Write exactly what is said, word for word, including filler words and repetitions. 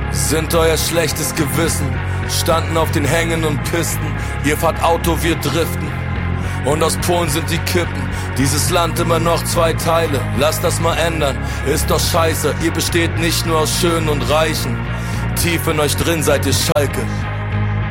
Sind euer schlechtes Gewissen, standen auf den Hängen und Pisten. Ihr fahrt Auto, wir driften. Und aus Polen sind die Kippen. Dieses Land immer noch zwei Teile. Lasst das mal ändern, ist doch scheiße. Ihr besteht nicht nur aus Schönen und Reichen. Tief in euch drin seid ihr Schalke.